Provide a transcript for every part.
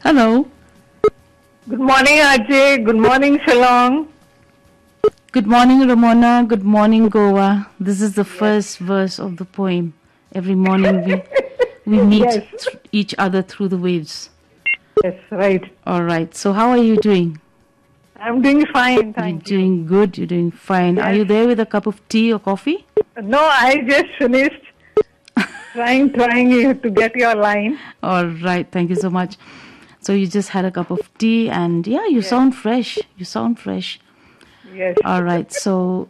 Hello. Good morning, Ajay. Good morning, Shillong. Good morning, Ramona. Good morning, Goa. This is the first verse of the poem. Every morning we meet Yes. each other through the waves. Yes, right. All right. So how are you doing? I'm doing fine, thank You're doing good. You're doing fine. Are Yes. you there with a cup of tea or coffee? you. No, I just finished trying to get your line. All right. Thank you so much. So you just had a cup of tea, and yeah, you sound fresh. You sound fresh. Yes. All right. So,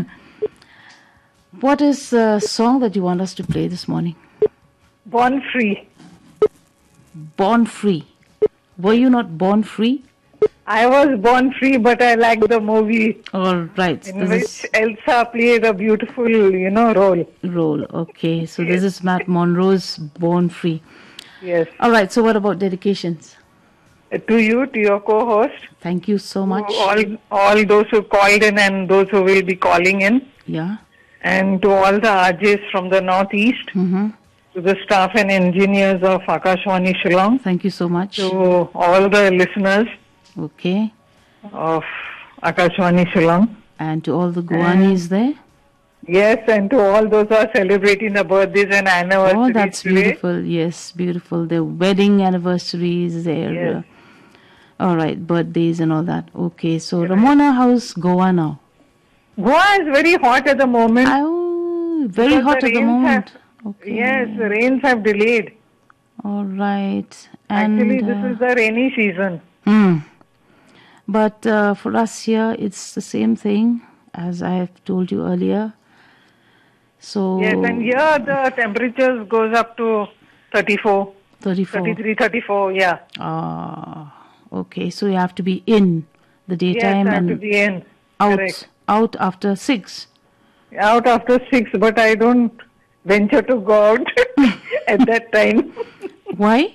what is the song that you want us to play this morning? Born free. Born Free. Were you not born free? I was born free, but I like the movie All right. in This which is Elsa played a beautiful, role. role. Okay. So this is Matt Monroe's Born Free. Yes. All right. So what about dedications? To you, to your co-host, Thank you so much. all those who called in and those who will be calling in, Yeah. and to all the RJs from the Northeast, Mm-hmm. to the staff and engineers of Akashwani Shillong, Thank you so much. to all the listeners Okay. of Akashwani Shillong. And to all the Goanis there. Yes, and to all those who are celebrating the birthdays and anniversaries Oh, that's today. beautiful. Yes, beautiful. Their wedding anniversaries, their Yes. all right, birthdays and all that. Okay, so Ramona, how's Goa now? Goa is very hot at the moment. Oh, very Because hot the at the rains moment. Okay. Yes, the rains have delayed. All right. And Actually, this is the rainy season. but for us here, it's the same thing as I have told you earlier. So Yes, and here the temperatures goes up to 34, 34. 33, 34, yeah. Okay, so you have to be in the Yes, daytime I have to and be in. out Correct. out after 6. Out after 6, but I don't venture to go out at that time. Why?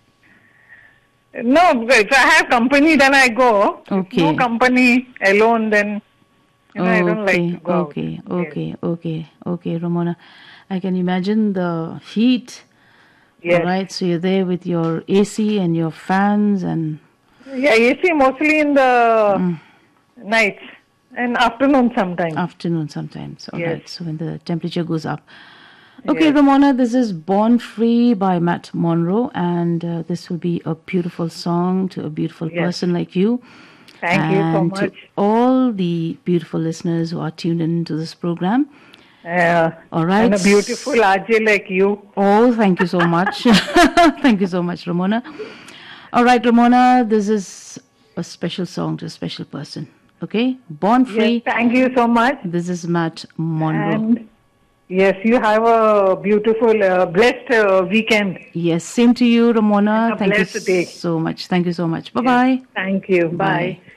No, if I have company, then I go. If Okay. no company, alone, then I don't like to go out. Okay, Ramona. I can imagine the heat. Yes. All right, so you're there with your AC and your fans and Yeah, AC mostly in the nights and afternoon sometimes. afternoon sometimes. All Yes. right, so when the temperature goes up. Okay, Yes. Ramona, this is Born Free by Matt Monroe, and this will be a beautiful song to a beautiful Yes. person like you. Thank you so And much. to all the beautiful listeners who are tuned in to this program. All right. And a beautiful RJ like you. Oh, thank you so much. Thank you so much, Ramona. All right, Ramona, this is a special song to a special person. Okay? Born Free. Yes, thank you so much. This is Matt Monroe. And yes, you have a beautiful, blessed weekend. Yes, same to you, Ramona. And a Thank you blessed day. so much. Thank you so much. Bye-bye. Thank you. Bye. Bye.